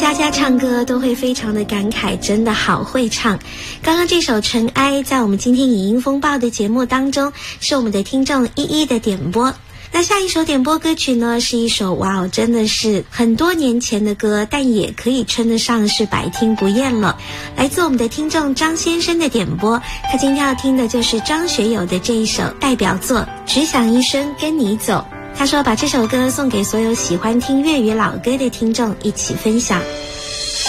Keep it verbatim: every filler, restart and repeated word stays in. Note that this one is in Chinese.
佳佳唱歌都会非常的感慨，真的好会唱。刚刚这首《尘埃》在我们今天影音风暴的节目当中，是我们的听众一一的点播。那下一首点播歌曲呢，是一首哇哦，真的是很多年前的歌，但也可以称得上是百听不厌了。来自我们的听众张先生的点播，他今天要听的就是张学友的这一首代表作《只想一生跟你走》。他说把这首歌送给所有喜欢听粤语老歌的听众一起分享。